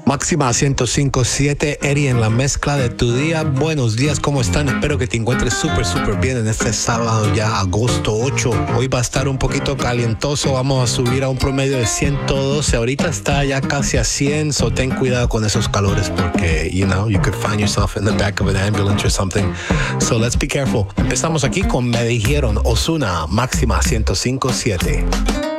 Máxima 105.7, Eddie en la mezcla de tu día. Buenos días, ¿cómo están? Espero que te encuentres súper bien en este sábado ya, agosto 8. Hoy va a estar un poquito calientoso, vamos a subir a un promedio de 112. Ahorita está ya casi a 100, so ten cuidado con esos calores porque, you could find yourself in the back of an ambulance or something. So let's be careful. Empezamos aquí con Me Dijeron, Ozuna, máxima 105.7.